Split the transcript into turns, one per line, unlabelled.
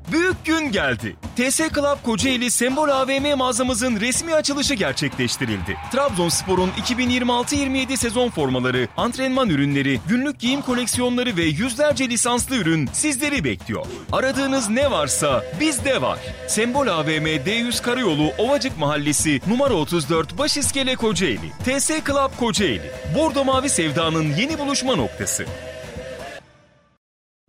Büyük gün geldi. TS Club Kocaeli Sembol AVM mağazamızın resmi açılışı gerçekleştirildi. Trabzonspor'un 2026-27 sezon formaları, antrenman ürünleri, günlük giyim koleksiyonları ve yüzlerce lisanslı ürün sizleri bekliyor. Aradığınız ne varsa bizde var. Sembol AVM D100 Karayolu Ovacık Mahallesi numara 34 Başiskele Kocaeli. TS Club Kocaeli. Bordo Mavi Sevda'nın yeni buluşma noktası.